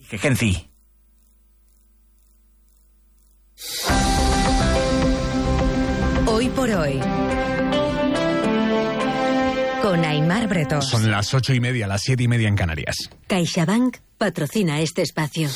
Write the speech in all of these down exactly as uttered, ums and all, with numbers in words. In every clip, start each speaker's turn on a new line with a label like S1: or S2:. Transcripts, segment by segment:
S1: Genci.
S2: Hoy por hoy, con Aimar Bretón.
S3: Son las ocho y media, las siete y media en Canarias.
S2: CaixaBank patrocina este espacio.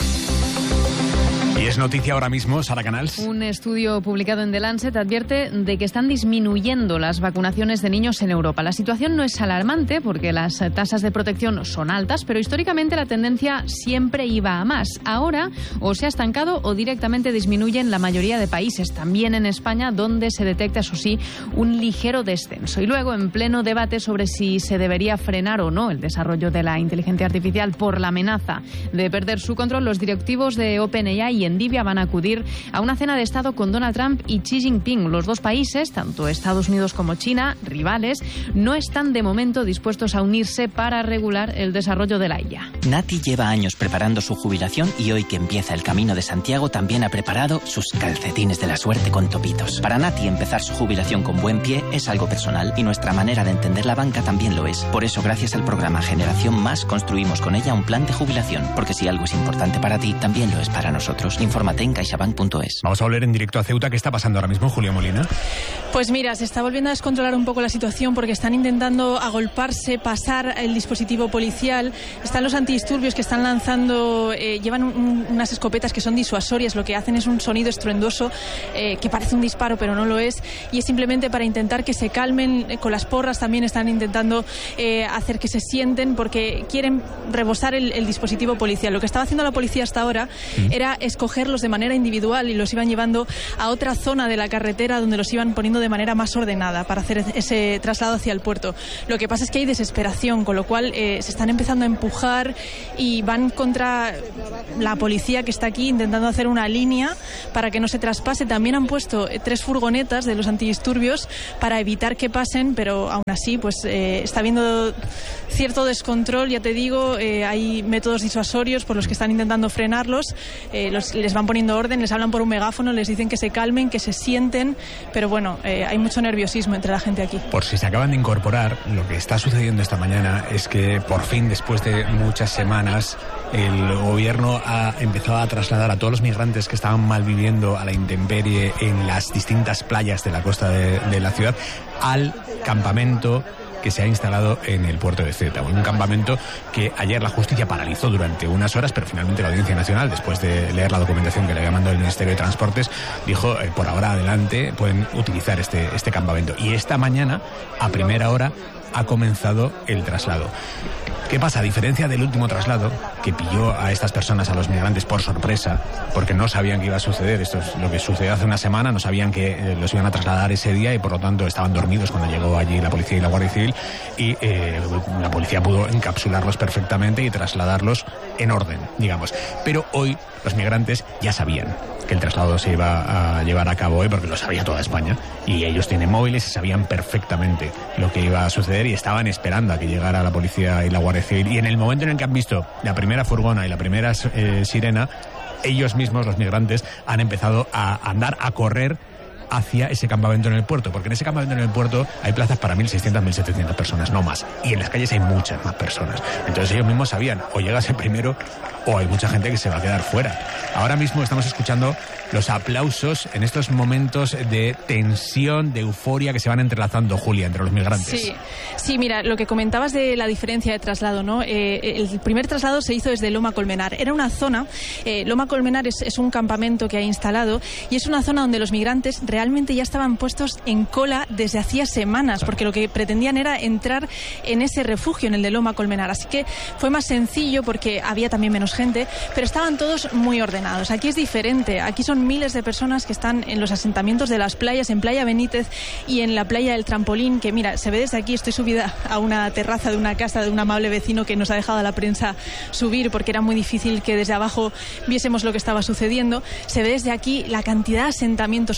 S3: Y es noticia ahora mismo, Sara Canals.
S4: Un estudio publicado en The Lancet advierte de que están disminuyendo las vacunaciones de niños en Europa. La situación no es alarmante porque las tasas de protección son altas, pero históricamente la tendencia siempre iba a más. Ahora o se ha estancado o directamente disminuye en la mayoría de países, también en España, donde se detecta, eso sí, un ligero descenso. Y luego, en pleno debate sobre si se debería frenar o no el desarrollo de la inteligencia artificial por la amenaza de perder su control, los directivos de OpenAI y Nvidia van a acudir a una cena de Estado con Donald Trump y Xi Jinping. Los dos países, tanto Estados Unidos como China, rivales, no están de momento dispuestos a unirse para regular el desarrollo de la I A.
S5: Nati lleva años preparando su jubilación y hoy que empieza el Camino de Santiago también ha preparado sus calcetines de la suerte con topitos. Para Nati empezar su jubilación con buen pie es algo personal y nuestra manera de entender la banca también lo es. Por eso, gracias al programa Generación Más, construimos con ella un plan de jubilación, porque si algo es importante para ti, también lo es para nosotros. Infórmate en caixabank punto es.
S3: Vamos a volver en directo a Ceuta. ¿Qué está pasando ahora mismo, Julia Molina?
S6: Pues mira, se está volviendo a descontrolar un poco la situación porque están intentando agolparse, pasar el dispositivo policial. Están los antidisturbios que están lanzando, eh, llevan un, unas escopetas que son disuasorias. Lo que hacen es un sonido estruendoso eh, que parece un disparo, pero no lo es. Y es simplemente para intentar que se calmen. Eh, con las porras también están intentando eh, hacer que se sienten porque quieren rebosar el, el dispositivo policial. Lo que estaba haciendo la policía hasta ahora mm. era escogerlos de manera individual y los iban llevando a otra zona de la carretera donde los iban poniendo de manera más ordenada para hacer ese traslado hacia el puerto. Lo que pasa es que hay desesperación, con lo cual eh, se están empezando a empujar y van contra la policía que está aquí intentando hacer una línea para que no se traspase. También han puesto eh, tres furgonetas de los antidisturbios para evitar que pasen, pero aún así pues eh, está habiendo cierto descontrol, ya te digo, eh, hay métodos disuasorios por los que están intentando frenarlos, eh, los, les van poniendo orden, les hablan por un megáfono, les dicen que se calmen, que se sienten, pero bueno, eh, hay mucho nerviosismo entre la gente aquí.
S3: Por si se acaban de incorporar, lo que está sucediendo esta mañana es que por fin, después de muchas semanas, el gobierno ha empezado a trasladar a todos los migrantes que estaban malviviendo a la intemperie en las distintas playas de la costa de, de la ciudad al campamento que se ha instalado en el puerto de Ceuta. Un campamento que ayer la justicia paralizó durante unas horas, pero finalmente la Audiencia Nacional, después de leer la documentación que le había mandado el Ministerio de Transportes, dijo, eh, por ahora adelante pueden utilizar este, este campamento. Y esta mañana, a primera hora, ha comenzado el traslado. ¿Qué pasa? A diferencia del último traslado, que pilló a estas personas, a los migrantes, por sorpresa, porque no sabían que iba a suceder, esto es lo que sucedió hace una semana, no sabían que eh, los iban a trasladar ese día y por lo tanto estaban dormidos cuando llegó allí la policía y la Guardia Civil y eh, la policía pudo encapsularlos perfectamente y trasladarlos en orden, digamos. Pero hoy los migrantes ya sabían que el traslado se iba a llevar a cabo hoy porque lo sabía toda España y ellos tienen móviles y sabían perfectamente lo que iba a suceder y estaban esperando a que llegara la policía y la Guardia Civil, y en el momento en el que han visto la primera furgona y la primera eh, sirena, ellos mismos, los migrantes, han empezado a andar, a correr hacia ese campamento en el puerto, porque en ese campamento en el puerto hay plazas para mil seiscientas, mil setecientas personas, no más, y en las calles hay muchas más personas. Entonces ellos mismos sabían, o llegas el primero o hay mucha gente que se va a quedar fuera. Ahora mismo estamos escuchando los aplausos en estos momentos de tensión, de euforia que se van entrelazando, Julia, entre los migrantes.
S6: Sí, sí, mira, lo que comentabas de la diferencia de traslado, ¿no? Eh, el primer traslado se hizo desde Loma Colmenar. Era una zona, eh, Loma Colmenar es, es un campamento que ha instalado y es una zona donde los migrantes realmente ya estaban puestos en cola desde hacía semanas, porque lo que pretendían era entrar en ese refugio, en el de Loma Colmenar. Así que fue más sencillo porque había también menos gente, pero estaban todos muy ordenados. Aquí es diferente, aquí son miles de personas que están en los asentamientos de las playas, en Playa Benítez y en la playa del Trampolín, que mira, se ve desde aquí, estoy subida a una terraza de una casa de un amable vecino que nos ha dejado a la prensa subir porque era muy difícil que desde abajo viésemos lo que estaba sucediendo. Se ve desde aquí la cantidad de asentamientos, son miles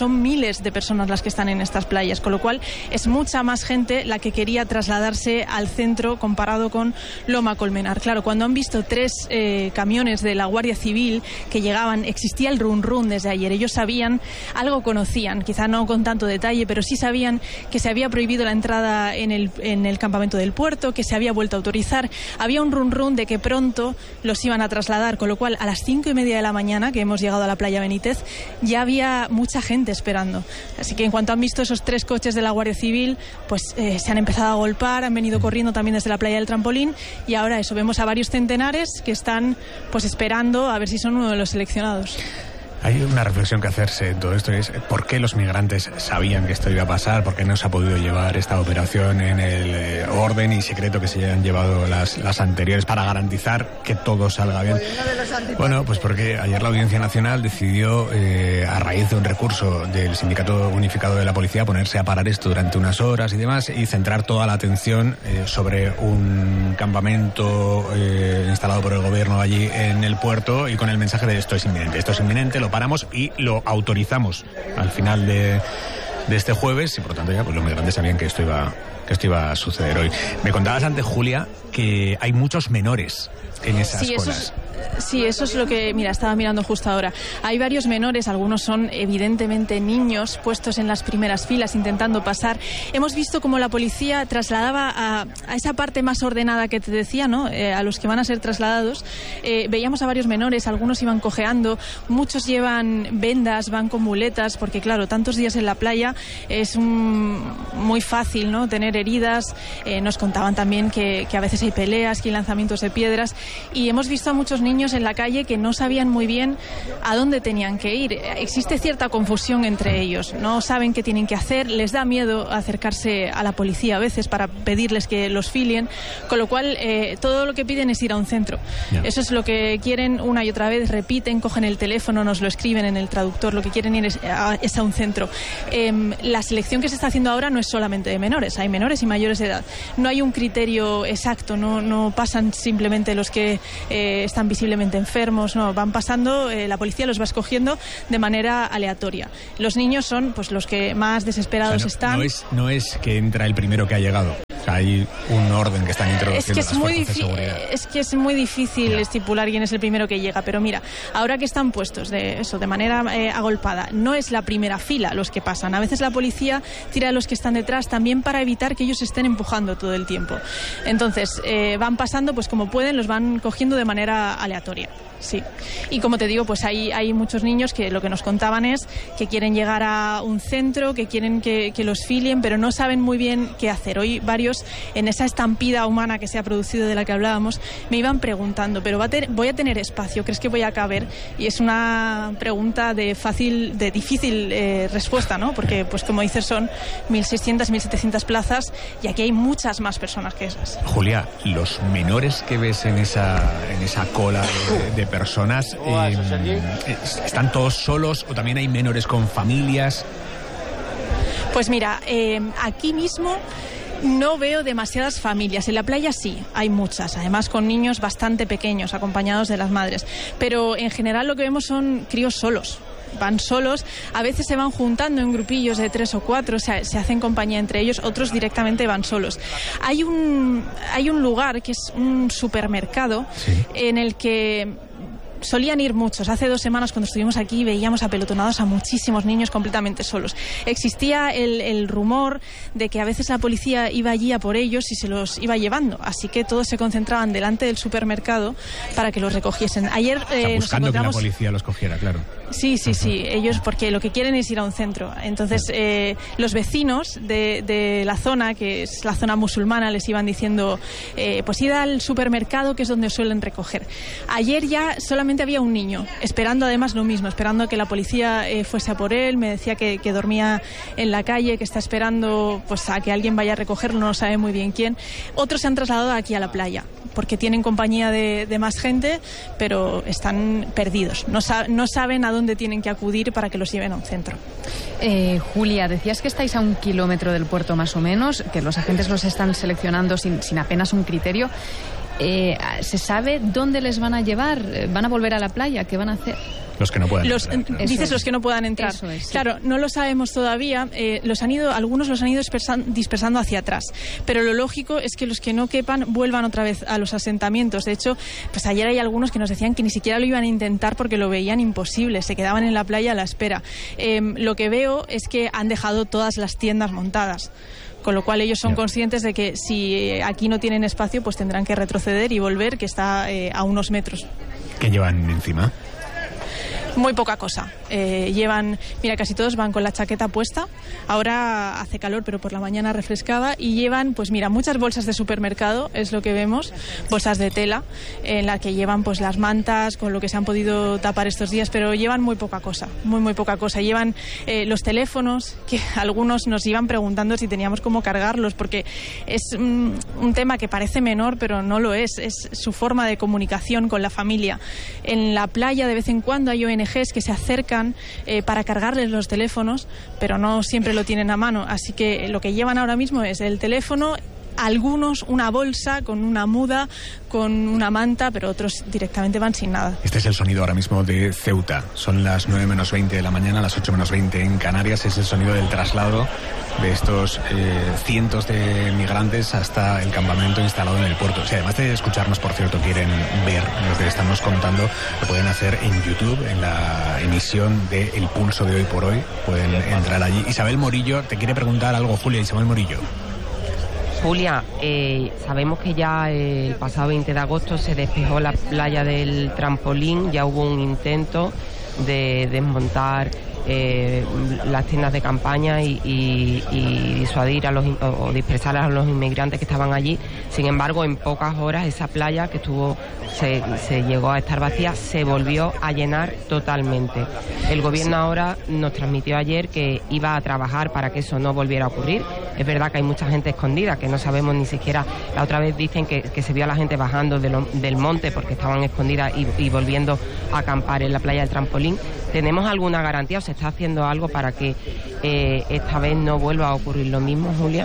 S6: miles de personas las que están en estas playas, con lo cual es mucha más gente la que quería trasladarse al centro comparado con Loma Colmenar. Claro, cuando han visto tres eh, camiones de la Guardia Civil que llegaban, existía el run run desde ayer. Ellos sabían, algo conocían, quizá no con tanto detalle, pero sí sabían que se había prohibido la entrada en el, en el campamento del puerto, que se había vuelto a autorizar. Había un run run de que pronto los iban a trasladar, con lo cual a las cinco y media de la mañana que hemos llegado a la playa Benítez ya había mucha gente esperando. Así que en cuanto han visto esos tres coches de la Guardia Civil, pues eh, se han empezado a agolpar, han venido corriendo también desde la playa del Trampolín, y ahora eso, vemos a varios centenares que están pues esperando a ver si son uno de los seleccionados.
S3: Hay una reflexión que hacerse en todo esto, es por qué los migrantes sabían que esto iba a pasar, por qué no se ha podido llevar esta operación en el eh, orden y secreto que se han llevado las, las anteriores para garantizar que todo salga bien. Bueno, pues porque ayer la Audiencia Nacional decidió, eh, a raíz de un recurso del Sindicato Unificado de la Policía, ponerse a parar esto durante unas horas y demás y centrar toda la atención eh, sobre un campamento eh, instalado por el gobierno allí en el puerto, y con el mensaje de esto es inminente, esto es inminente, lo paramos y lo autorizamos al final de, de este jueves, y por lo tanto ya pues los migrantes sabían que esto iba que esto iba a suceder hoy. Me contabas antes, Julia, que hay muchos menores en esas
S6: sí,
S3: colas.
S6: Eso es... Sí, eso es lo que, mira, estaba mirando justo ahora. Hay varios menores, algunos son evidentemente niños puestos en las primeras filas intentando pasar. Hemos visto cómo la policía trasladaba a, a esa parte más ordenada que te decía, ¿no? Eh, a los que van a ser trasladados. Eh, veíamos a varios menores, algunos iban cojeando, muchos llevan vendas, van con muletas, porque claro, tantos días en la playa es un, muy fácil, ¿no? Tener heridas. Eh, nos contaban también que, que a veces hay peleas, que hay lanzamientos de piedras, y hemos visto a muchos niños en la calle que no sabían muy bien a dónde tenían que ir. Existe cierta confusión entre ellos, no saben qué tienen que hacer, les da miedo acercarse a la policía a veces para pedirles que los filien, con lo cual eh, todo lo que piden es ir a un centro. Yeah. Eso es lo que quieren una y otra vez, repiten, cogen el teléfono, nos lo escriben en el traductor, lo que quieren ir es a, es a un centro. Eh, la selección que se está haciendo ahora no es solamente de menores, hay menores y mayores de edad. No hay un criterio exacto, no, no pasan simplemente los que eh, están visiblemente enfermos, no, van pasando, eh, la policía los va escogiendo de manera aleatoria. Los niños son pues los que más desesperados, o sea, no, están.
S3: No es, no es que entra el primero que ha llegado. O sea, hay un orden que están introduciendo
S6: es que es
S3: las
S6: muy
S3: fuerzas de seguridad.
S6: Es que es muy difícil yeah. estipular quién es el primero que llega, pero mira, ahora que están puestos de eso, de manera eh, agolpada, no es la primera fila los que pasan. A veces la policía tira a los que están detrás también para evitar que ellos estén empujando todo el tiempo. Entonces, eh, van pasando pues como pueden, los van cogiendo de manera aleatoria. Sí, y como te digo, pues hay, hay muchos niños que lo que nos contaban es que quieren llegar a un centro, que quieren que, que los filien, pero no saben muy bien qué hacer. Hoy varios, en esa estampida humana que se ha producido de la que hablábamos, me iban preguntando, pero va a ter, ¿voy a tener espacio? ¿Crees que voy a caber? Y es una pregunta de fácil, de difícil eh, respuesta, ¿no? Porque, pues como dices, son mil seiscientas, mil setecientas plazas y aquí hay muchas más personas que esas.
S3: Julia, los menores que ves en esa, en esa cola de, de personas, eh, ¿están todos solos o también hay menores con familias?
S6: Pues mira, eh, aquí mismo no veo demasiadas familias. En la playa sí, hay muchas, además con niños bastante pequeños, acompañados de las madres. Pero en general lo que vemos son críos solos. Van solos, a veces se van juntando en grupillos de tres o cuatro, o sea, se hacen compañía entre ellos, otros directamente van solos. Hay un, hay un lugar que es un supermercado, ¿sí?, en el que solían ir muchos. Hace dos semanas cuando estuvimos aquí veíamos apelotonados a muchísimos niños completamente solos. Existía el, el rumor de que a veces la policía iba allí a por ellos y se los iba llevando, así que todos se concentraban delante del supermercado para que los recogiesen. Ayer eh,
S3: o sea, buscando
S6: nos encontramos...
S3: que la policía los cogiera, claro.
S6: Sí, sí, sí, ellos porque lo que quieren es ir a un centro. Entonces eh, los vecinos de, de la zona, que es la zona musulmana, les iban diciendo eh, pues id al supermercado, que es donde suelen recoger. Ayer ya solamente había un niño, esperando además lo mismo, esperando que la policía eh, fuese a por él. Me decía que, que dormía en la calle, que está esperando pues a que alguien vaya a recogerlo, no sabe muy bien quién. Otros se han trasladado aquí a la playa porque tienen compañía de, de más gente, pero están perdidos, no, sa- no saben a dónde tienen que acudir para que los lleven a un centro.
S4: Eh, Julia, decías que estáis a un kilómetro del puerto más o menos, que los agentes los están seleccionando sin, sin apenas un criterio. Eh, ¿Se sabe dónde les van a llevar? ¿Van a volver a la playa? ¿Qué van a hacer?
S3: Los que no puedan
S6: los,
S3: entrar.
S6: Dices
S4: es.
S6: los que no puedan entrar.
S4: Eso es, sí.
S6: Claro, no lo sabemos todavía. Eh, los han ido, algunos los han ido dispersan, dispersando hacia atrás. Pero lo lógico es que los que no quepan vuelvan otra vez a los asentamientos. De hecho, pues ayer hay algunos que nos decían que ni siquiera lo iban a intentar porque lo veían imposible. Se quedaban en la playa a la espera. Eh, lo que veo es que han dejado todas las tiendas montadas. Con lo cual ellos son conscientes de que si aquí no tienen espacio, pues tendrán que retroceder y volver, que está eh, a unos metros.
S3: ¿Qué llevan encima?
S6: Muy poca cosa. Eh, llevan, mira, casi todos van con la chaqueta puesta. Ahora hace calor, pero por la mañana refrescaba. Y llevan, pues mira, muchas bolsas de supermercado, es lo que vemos, bolsas de tela, en la que llevan pues las mantas, con lo que se han podido tapar estos días, pero llevan muy poca cosa, muy, muy poca cosa. Llevan eh, los teléfonos, que algunos nos iban preguntando si teníamos cómo cargarlos, porque es mm, un tema que parece menor, pero no lo es. Es su forma de comunicación con la familia. En la playa, de vez en cuando, hay O N Ges que se acercan eh, para cargarles los teléfonos, pero no siempre lo tienen a mano, así que lo que llevan ahora mismo es el teléfono, algunos una bolsa con una muda, con una manta, pero otros directamente van sin nada.
S3: Este es el sonido ahora mismo de Ceuta. Son las nueve menos veinte de la mañana, las ocho menos veinte en Canarias. Es el sonido del traslado de estos eh, cientos de migrantes hasta el campamento instalado en el puerto. Si además de escucharnos, por cierto, quieren ver lo que estamos contando, lo pueden hacer en YouTube, en la emisión de El Pulso de Hoy por Hoy. Pueden entrar allí. Isabel Morillo te quiere preguntar algo, Julia. Isabel Morillo.
S1: Julia, eh, sabemos que ya eh, el pasado veinte de agosto se despejó la playa del Trampolín, ya hubo un intento de desmontar eh, las tiendas de campaña y, y, y disuadir a los o dispersar a los inmigrantes que estaban allí. Sin embargo, en pocas horas esa playa que estuvo se, se llegó a estar vacía se volvió a llenar totalmente. El gobierno ahora nos transmitió ayer que iba a trabajar para que eso no volviera a ocurrir. Es verdad que hay mucha gente escondida, que no sabemos ni siquiera. La otra vez dicen que, que se vio a la gente bajando de lo, del monte porque estaban escondidas y, y volviendo a acampar en la playa del Trampolín. ¿Tenemos alguna garantía o se está haciendo algo para que eh, esta vez no vuelva a ocurrir lo mismo, Julia?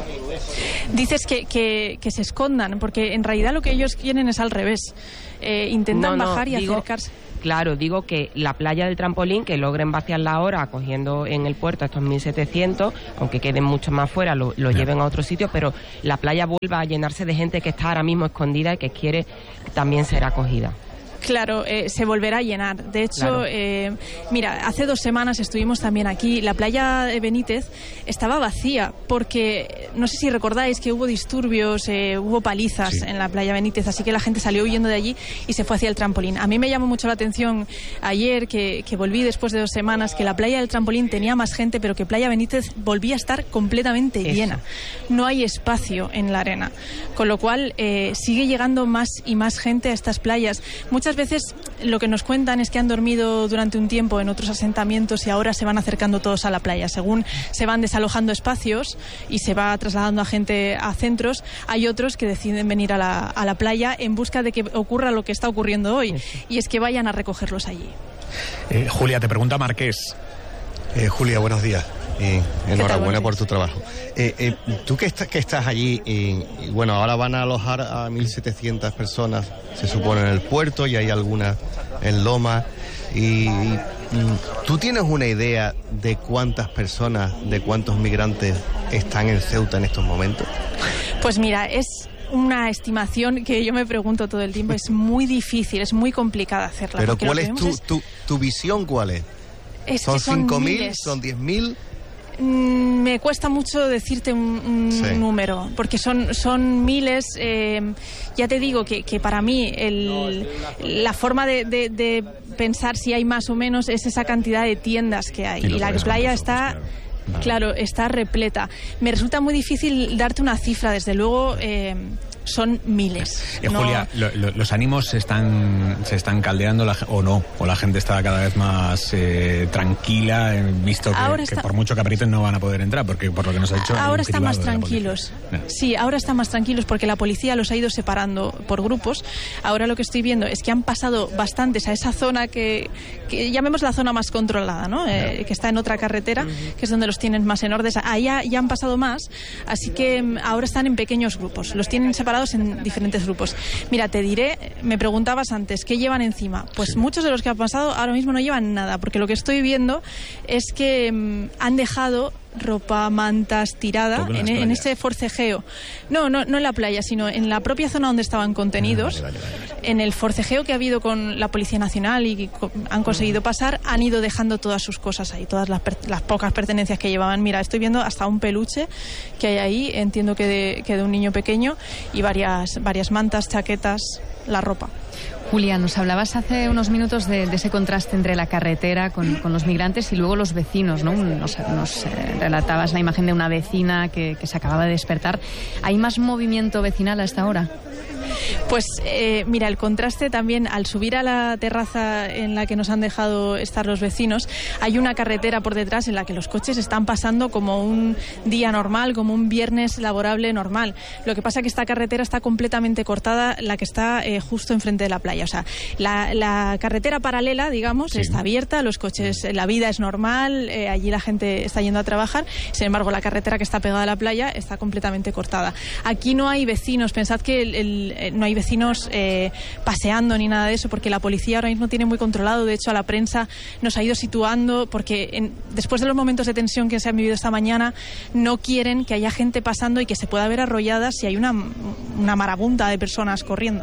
S6: Dices que, que, que se escondan, porque en realidad lo que ellos quieren es al revés. Eh, intentan
S1: no, no,
S6: bajar y
S1: digo,
S6: acercarse.
S1: Claro, digo que la playa del Trampolín, que logren vaciarla ahora acogiendo en el puerto a estos mil setecientos, aunque queden mucho más fuera, lo, lo lleven a otro sitio, pero la playa vuelva a llenarse de gente que está ahora mismo escondida y que quiere también ser acogida.
S6: Claro, eh, se volverá a llenar. De hecho,
S1: Claro.
S6: eh, mira, hace dos semanas estuvimos también aquí. La playa de Benítez estaba vacía porque, no sé si recordáis que hubo disturbios, eh, hubo palizas
S3: Sí.
S6: en la playa Benítez, así que la gente salió huyendo de allí y se fue hacia el Trampolín. A mí me llamó mucho la atención ayer, que, que volví después de dos semanas, que la playa del Trampolín tenía más gente, pero que playa Benítez volvía a estar completamente
S1: Eso.
S6: llena. No hay espacio en la arena, con lo cual eh, sigue llegando más y más gente a estas playas. Muchas veces lo que nos cuentan es que han dormido durante un tiempo en otros asentamientos y ahora se van acercando todos a la playa. Según se van desalojando espacios y se va trasladando a gente a centros, hay otros que deciden venir a la, a la playa en busca de que ocurra lo que está ocurriendo hoy, y es que vayan a recogerlos allí.
S3: Eh, Julia, te pregunta Marqués.
S7: Eh, Julia, buenos días y enhorabuena
S6: Buenos
S7: por
S6: días.
S7: tu trabajo. Eh, eh, tú que, está, que estás allí y, y bueno, ahora van a alojar a mil setecientas personas, se supone, en el puerto, y hay algunas en Loma. Y, y mm, ¿tú tienes una idea de cuántas personas, de cuántos migrantes están en Ceuta en estos momentos?
S6: Pues mira, es una estimación que yo me pregunto todo el tiempo. Es muy difícil, es muy complicada hacerla.
S7: Pero
S6: porque
S7: ¿cuál
S6: lo que
S7: es
S6: vemos
S7: tu, tu, tu visión? ¿Cuál es?
S6: es
S7: ¿Son
S6: que son
S7: cinco mil?
S6: miles.
S7: ¿Son diez mil?
S6: Mm, Me cuesta mucho decirte un, un
S7: Sí.
S6: número, porque son, son miles. Eh, ya te digo que, que para mí el, la forma de, de, de pensar si hay más o menos es esa cantidad de tiendas que hay.
S3: Y
S6: Y,
S3: lo
S6: la
S3: sabes
S6: playa
S3: con
S6: está...
S3: vosotros, claro. Vale.
S6: Claro, está repleta. Me resulta muy difícil darte una cifra, desde luego eh, son miles.
S3: Eh,
S6: No-
S3: Julia, lo, lo, los ánimos se están, se están caldeando, la, ge- o no, o la gente está cada vez más eh, tranquila, eh, visto que,
S6: Ahora
S3: que
S6: está-
S3: por mucho que aprieten no van a poder entrar, porque por lo que nos ha dicho... hay un
S6: Ahora están más
S3: cribado de la
S6: tranquilos.
S3: policía. Eh.
S6: Sí, ahora están más tranquilos porque la policía los ha ido separando por grupos. Ahora lo que estoy viendo es que han pasado bastantes a esa zona que, que llamemos la zona más controlada, ¿no? Eh, que está en otra carretera, que es donde los tienen más en orden. Ahí ya, ya han pasado más, así que mm, ahora están en pequeños grupos. Los tienen separados separados en diferentes grupos. Mira, te diré, me preguntabas antes, ¿qué llevan encima? Pues sí. Muchos de los que han pasado ahora mismo no llevan nada, porque lo que estoy viendo es que mmm, han dejado ropa, mantas, tirada en, en ese forcejeo. No, no, no en la playa, sino en la propia zona donde estaban contenidos. Ah, vale, vale, vale. En el forcejeo que ha habido con la Policía Nacional y que han conseguido pasar, han ido dejando todas sus cosas ahí, todas las, per las pocas pertenencias que llevaban. Mira, estoy viendo hasta un peluche que hay ahí, entiendo que de, que de un niño pequeño, y varias, varias mantas, chaquetas, la ropa.
S4: Julia, nos hablabas hace unos minutos de, de ese contraste entre la carretera con, con los migrantes y luego los vecinos, ¿no? Nos, nos eh, relatabas la imagen de una vecina que, que se acababa de despertar. ¿Hay más movimiento vecinal a esta hora?
S6: Pues eh, mira, el contraste también, al subir a la terraza en la que nos han dejado estar los vecinos, hay una carretera por detrás en la que los coches están pasando como un día normal, como un viernes laborable normal. Lo que pasa es que esta carretera está completamente cortada, la que está eh, justo enfrente de la playa. O sea, la, la carretera paralela, digamos, sí, está abierta, los coches, la vida es normal, eh, allí la gente está yendo a trabajar. Sin embargo, la carretera que está pegada a la playa está completamente cortada. Aquí no hay vecinos, pensad que el, el no hay vecinos eh, paseando ni nada de eso, porque la policía ahora mismo tiene muy controlado. De hecho, a la prensa nos ha ido situando, porque en, después de los momentos de tensión que se han vivido esta mañana, no quieren que haya gente pasando y que se pueda ver arrollada si hay una, una marabunta de personas corriendo.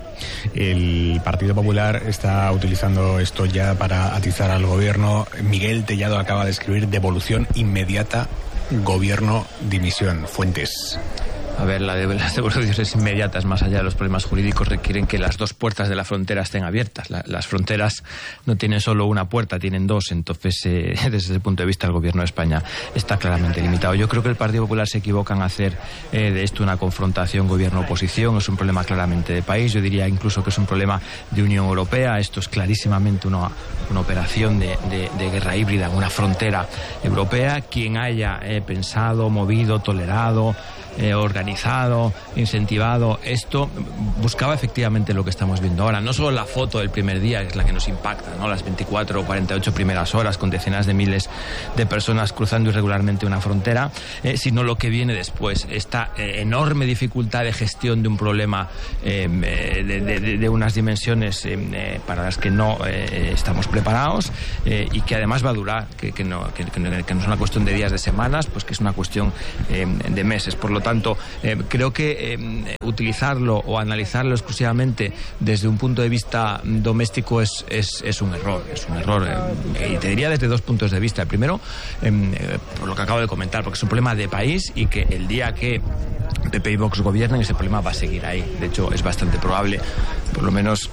S3: El Partido Popular está utilizando esto ya para atizar al gobierno. Miguel Tellado acaba de escribir: devolución inmediata, gobierno, dimisión. Fuentes.
S8: A ver, la de, las devoluciones inmediatas, más allá de los problemas jurídicos, requieren que las dos puertas de la frontera estén abiertas. La, las fronteras no tienen solo una puerta, tienen dos. Entonces, eh, desde ese punto de vista, el gobierno de España está claramente limitado. Yo creo que el Partido Popular se equivoca en hacer eh, de esto una confrontación gobierno-oposición. Es un problema claramente de país. Yo diría incluso que es un problema de Unión Europea. Esto es clarísimamente una, una operación de, de, de guerra híbrida en una frontera europea. Quien haya eh, pensado, movido, tolerado, Eh, organizado, incentivado esto, buscaba efectivamente lo que estamos viendo ahora. No solo la foto del primer día, que es la que nos impacta, ¿no? Las veinticuatro o cuarenta y ocho primeras horas con decenas de miles de personas cruzando irregularmente una frontera, eh, sino lo que viene después. Esta eh, enorme dificultad de gestión de un problema eh, de, de, de unas dimensiones eh, eh, para las que no eh, estamos preparados eh, y que además va a durar, que, que, no, que, que no es una cuestión de días, de semanas, pues que es una cuestión eh, de meses. Por lo tanto, eh, creo que eh, utilizarlo o analizarlo exclusivamente desde un punto de vista doméstico es, es, es un error, es un error. Eh, y te diría desde dos puntos de vista. El primero, eh, por lo que acabo de comentar, porque es un problema de país y que el día que P P y Vox gobiernen, ese problema va a seguir ahí. De hecho, es bastante probable, por lo menos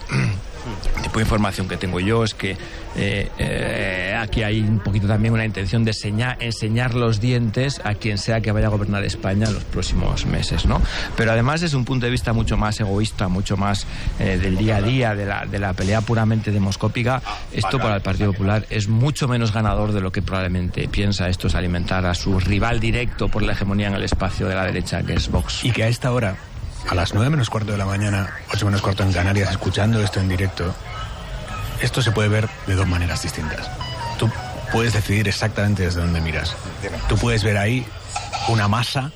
S8: el tipo de información que tengo yo es que eh, eh, aquí hay un poquito también una intención de enseñar, enseñar los dientes a quien sea que vaya a gobernar España en los próximos meses, ¿no? Pero además desde un punto de vista mucho más egoísta, mucho más eh, del día a día, de la, de la pelea puramente demoscópica, esto para el Partido Popular es mucho menos ganador de lo que probablemente piensa. Esto es alimentar a su rival directo por la hegemonía en el espacio de la derecha, que es Vox.
S3: Y que a esta hora, a las nueve menos cuarto de la mañana, ocho menos cuarto en Canarias, escuchando esto en directo, esto se puede ver de dos maneras distintas. Tú puedes decidir exactamente desde dónde miras. Tú puedes ver ahí una masa,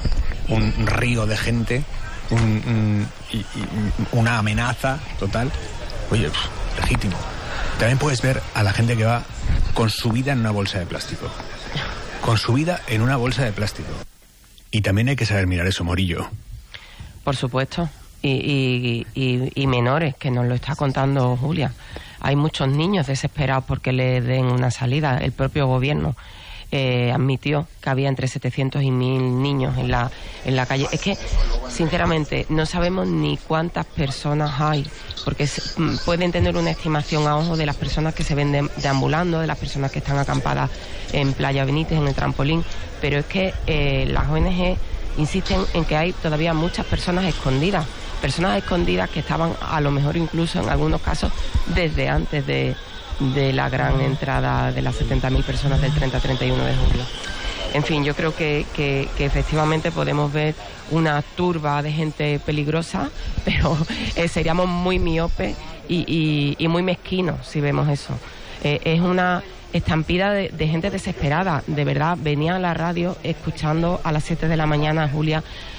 S3: un río de gente, un, un, y, y, una amenaza total. Oye, pff, legítimo. También puedes ver a la gente que va con su vida en una bolsa de plástico. Con su vida en una bolsa de plástico. Y también hay que saber mirar eso, Morillo.
S1: Por supuesto, y, y, y, y menores, que nos lo está contando Julia. Hay muchos niños desesperados porque le den una salida. El propio gobierno eh, admitió que había entre setecientos y mil niños en la, en la calle. Es que, sinceramente, no sabemos ni cuántas personas hay, porque se, pueden tener una estimación a ojo de las personas que se ven de, deambulando, de las personas que están acampadas en Playa Benítez, en el trampolín, pero es que eh, las O N G insisten en que hay todavía muchas personas escondidas, personas escondidas que estaban a lo mejor incluso en algunos casos desde antes de, de la gran entrada de las setenta mil personas del treinta a treinta y uno de julio. En fin, yo creo que, que, que efectivamente podemos ver una turba de gente peligrosa, pero eh, seríamos muy miopes y, y, y muy mezquinos si vemos eso. Eh, es una estampida de, de gente desesperada, de verdad. Venía a la radio escuchando a las siete de la mañana, Julia,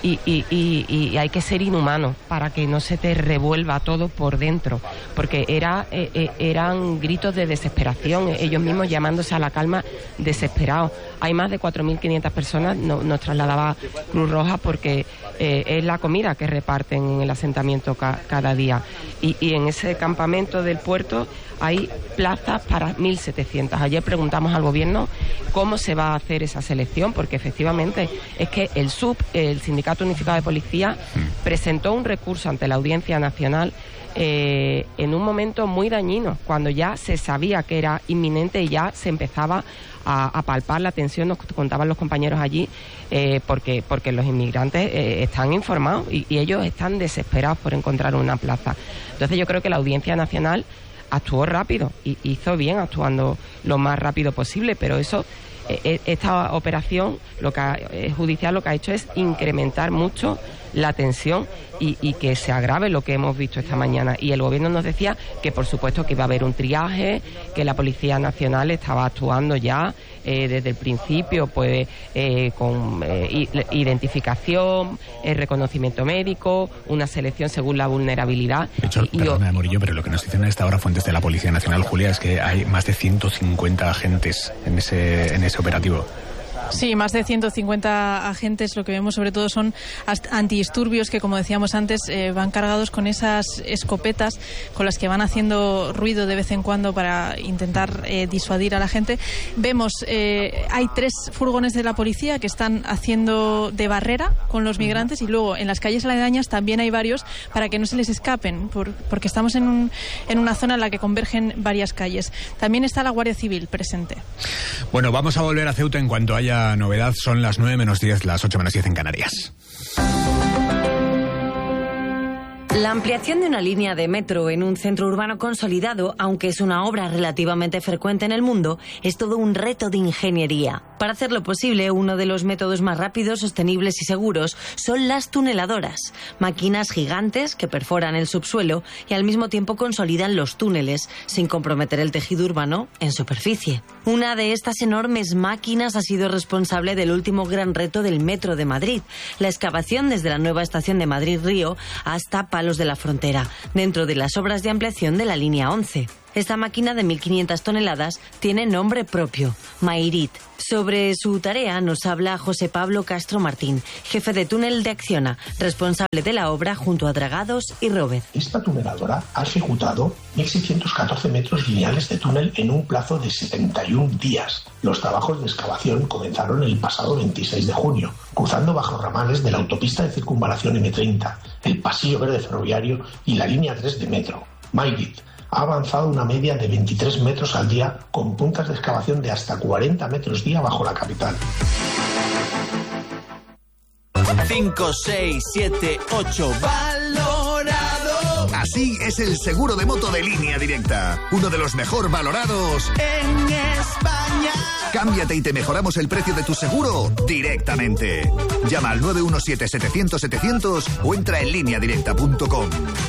S1: y, y, y, y hay que ser inhumano para que no se te revuelva todo por dentro, porque era, eh, eh, eran gritos de desesperación, ellos mismos llamándose a la calma desesperados. Hay más de cuatro mil quinientas personas, no, nos trasladaba Cruz Roja, porque eh, es la comida que reparten en el asentamiento ca, cada día. Y, y en ese campamento del puerto hay plazas para mil setecientas. Ayer preguntamos al gobierno cómo se va a hacer esa selección, porque efectivamente es que el S U P, el Sindicato Unificado de Policía, presentó un recurso ante la Audiencia Nacional eh, en un momento muy dañino, cuando ya se sabía que era inminente y ya se empezaba a, a palpar la tensión, nos contaban los compañeros allí, eh, porque, porque los inmigrantes eh, están informados y, y ellos están desesperados por encontrar una plaza. Entonces yo creo que la Audiencia Nacional actuó rápido y hizo bien actuando lo más rápido posible, pero eso, eh, esta operación lo que ha, eh, judicial lo que ha hecho es incrementar mucho la tensión y, y que se agrave lo que hemos visto esta mañana. Y el gobierno nos decía que por supuesto que iba a haber un triaje, que la Policía Nacional estaba actuando ya eh, desde el principio, pues eh, con eh, identificación, eh, reconocimiento médico, una selección según la vulnerabilidad.
S3: De hecho,
S1: y,
S3: perdona, Morillo, pero lo que nos dicen a esta hora fuentes de la Policía Nacional, Julia, es que hay más de ciento cincuenta agentes en ese, en ese operativo.
S6: Sí, más de ciento cincuenta agentes. Lo que vemos sobre todo son antidisturbios que, como decíamos antes, eh, van cargados con esas escopetas con las que van haciendo ruido de vez en cuando para intentar eh, disuadir a la gente. Vemos, eh, hay tres furgones de la policía que están haciendo de barrera con los migrantes, y luego en las calles aledañas también hay varios para que no se les escapen, por, porque estamos en, un, en una zona en la que convergen varias calles. También está la Guardia Civil presente.
S3: Bueno, vamos a volver a Ceuta en cuanto haya novedad. Son las nueve menos diez, las ocho menos diez en Canarias.
S9: La ampliación de una línea de metro en un centro urbano consolidado, aunque es una obra relativamente frecuente en el mundo, es todo un reto de ingeniería. Para hacerlo posible, uno de los métodos más rápidos, sostenibles y seguros son las tuneladoras, máquinas gigantes que perforan el subsuelo y al mismo tiempo consolidan los túneles, sin comprometer el tejido urbano en superficie. Una de estas enormes máquinas ha sido responsable del último gran reto del Metro de Madrid, la excavación desde la nueva estación de Madrid-Río hasta Palos de la Frontera, dentro de las obras de ampliación de la línea once. Esta máquina de mil quinientas toneladas tiene nombre propio, Mairit. Sobre su tarea nos habla José Pablo Castro Martín, jefe de túnel de Acciona, responsable de la obra junto a Dragados y Robert.
S10: Esta tuneladora ha ejecutado mil seiscientos catorce metros lineales de túnel en un plazo de setenta y un días. Los trabajos de excavación comenzaron el pasado veintiséis de junio, cruzando bajo ramales de la autopista de circunvalación eme treinta, el pasillo verde ferroviario y la línea tres de metro. Mairit ha avanzado una media de veintitrés metros al día, con puntas de excavación de hasta cuarenta metros día bajo la capital.
S11: cinco, seis, siete, ocho, valorado.
S12: Así es el seguro de moto de Línea Directa, uno de los mejor valorados
S11: en España.
S12: Cámbiate y te mejoramos el precio de tu seguro directamente. Llama al nueve uno siete, setecientos, setecientos o entra en línea directa punto com.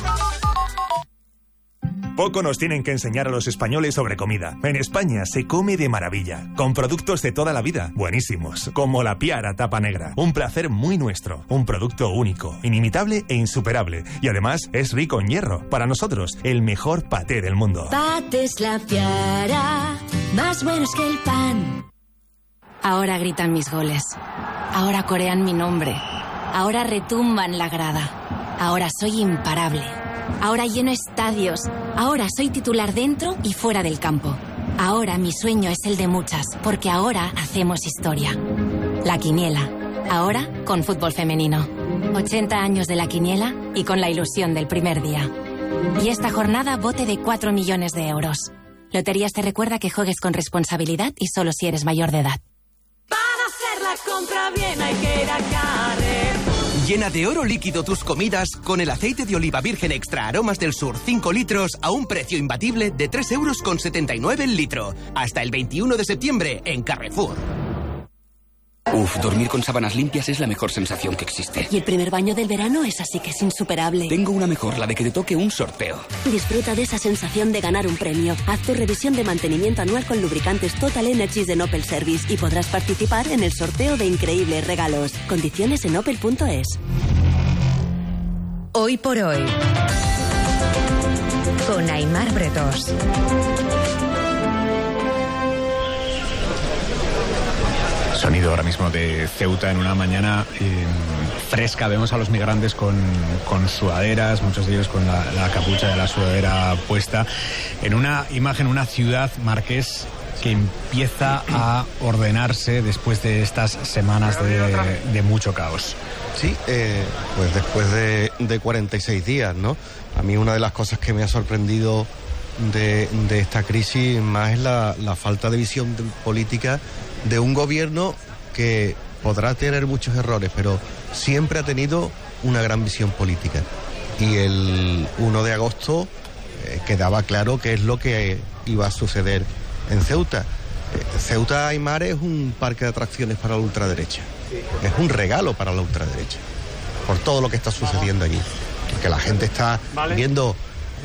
S13: Poco nos tienen que enseñar a los españoles sobre comida. En España se come de maravilla, con productos de toda la vida, buenísimos, como la Piara Tapa Negra. Un placer muy nuestro, un producto único, inimitable e insuperable. Y además es rico en hierro. Para nosotros, el mejor paté del mundo.
S14: Patés La Piara, más buenos que el pan. Ahora gritan mis goles. Ahora corean mi nombre. Ahora retumban la grada. Ahora soy imparable. Ahora lleno estadios. Ahora soy titular dentro y fuera del campo. Ahora mi sueño es el de muchas, porque ahora hacemos historia. La Quiniela. Ahora con fútbol femenino. ochenta años de La Quiniela y con la ilusión del primer día. Y esta jornada bote de cuatro millones de euros. Loterías te recuerda que juegues con responsabilidad y solo si eres mayor de edad.
S11: Para hacer la compra bien hay que ir a Carrefour.
S15: Llena de oro líquido tus comidas con el aceite de oliva virgen extra aromas del sur cinco litros a un precio imbatible de tres euros con setenta y nueve el litro. Hasta el veintiuno de septiembre en Carrefour.
S16: Uf, dormir con sábanas limpias es la mejor sensación que existe.
S17: Y el primer baño del verano es así que es insuperable.
S16: Tengo una mejor, la de que te toque un sorteo.
S17: Disfruta de esa sensación de ganar un premio. Haz tu revisión de mantenimiento anual con lubricantes Total Energies de Opel Service y podrás participar en el sorteo de increíbles regalos. Condiciones en opel punto es.
S2: Hoy por hoy, con Aimar Bretos.
S3: Sonido ahora mismo de Ceuta en una mañana eh, fresca. Vemos a los migrantes con, con sudaderas, muchos de ellos con la, la capucha de la sudadera puesta. En una imagen, una ciudad, Marqués, que empieza a ordenarse después de estas semanas de, de mucho caos.
S7: Sí, eh, pues después de, de cuarenta y seis días, ¿no? A mí una de las cosas que me ha sorprendido de, de esta crisis más es la, la falta de visión de, política de un gobierno que podrá tener muchos errores, pero siempre ha tenido una gran visión política. Y el uno de agosto eh, quedaba claro qué es lo que iba a suceder en Ceuta. Eh, Ceuta Aimar es un parque de atracciones para la ultraderecha. Es un regalo para la ultraderecha, por todo lo que está sucediendo allí. Porque la gente está viendo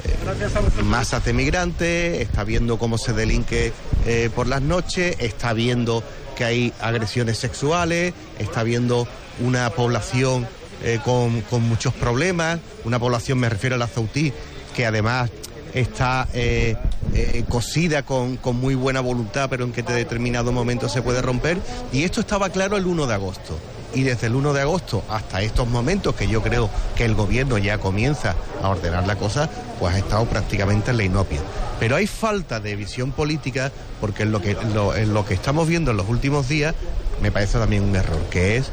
S7: Eh, masas de migrantes, está viendo cómo se delinque eh, por las noches, está viendo que hay agresiones sexuales, está viendo una población eh, con, con muchos problemas, una población, me refiero a la ceutí, que además está eh, eh, cosida con, con muy buena voluntad, pero en que en determinado momento se puede romper, y esto estaba claro el uno de agosto. Y desde el uno de agosto hasta estos momentos, que yo creo que el gobierno ya comienza a ordenar la cosa, pues ha estado prácticamente en la inopia. Pero hay falta de visión política, porque en lo que, lo, en lo que estamos viendo en los últimos días me parece también un error, que es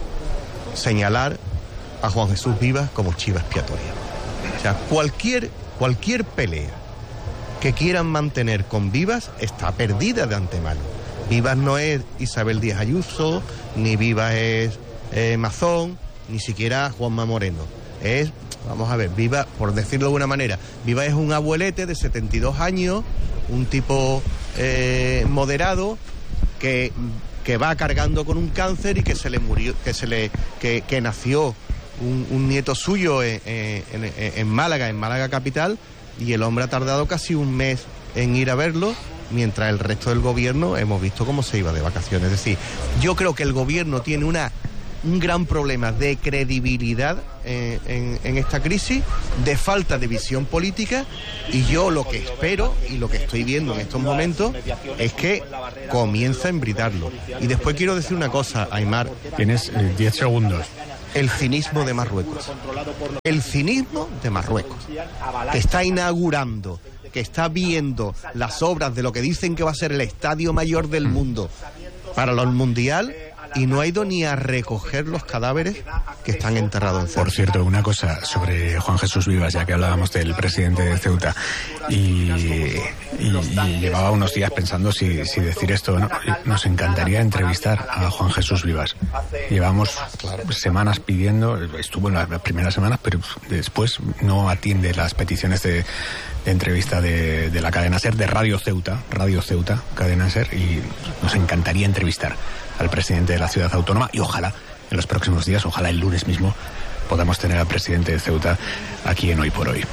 S7: señalar a Juan Jesús Vivas como chiva expiatoria. O sea, cualquier, cualquier pelea que quieran mantener con Vivas está perdida de antemano. Vivas no es Isabel Díaz Ayuso, ni Vivas es Eh, Mazón, ni siquiera Juanma Moreno. Es, vamos a ver, Viva, por decirlo de alguna manera, Viva es un abuelete de setenta y dos años, un tipo eh, moderado que, que va cargando con un cáncer y que se le murió, que se le que, que nació un, un nieto suyo en, en, en Málaga, en Málaga capital, y el hombre ha tardado casi un mes en ir a verlo, mientras el resto del gobierno hemos visto cómo se iba de vacaciones. Es decir, yo creo que el gobierno tiene una un gran problema de credibilidad eh, en, en esta crisis, de falta de visión política, y yo lo que espero y lo que estoy viendo en estos momentos es que comienza a embridarlo. Y después quiero decir una cosa, Aimar.
S3: Tienes diez eh, segundos.
S7: El cinismo de Marruecos. El cinismo de Marruecos, que está inaugurando, que está viendo las obras de lo que dicen que va a ser el estadio mayor del mundo para el Mundial, y no ha ido ni a recoger los cadáveres que están enterrados en Ceuta.
S3: Por cierto, una cosa sobre Juan Jesús Vivas, ya que hablábamos del presidente de Ceuta, y, y, y llevaba unos días pensando si, si decir esto, ¿no? Nos encantaría entrevistar a Juan Jesús Vivas. Llevamos semanas pidiendo, estuvo en las primeras semanas, pero después no atiende las peticiones de, de entrevista de, de la cadena SER, de Radio Ceuta, Radio Ceuta, cadena SER, y nos encantaría entrevistar al presidente de la ciudad autónoma, y ojalá en los próximos días, ojalá el lunes mismo, podamos tener al presidente de Ceuta aquí en Hoy por Hoy.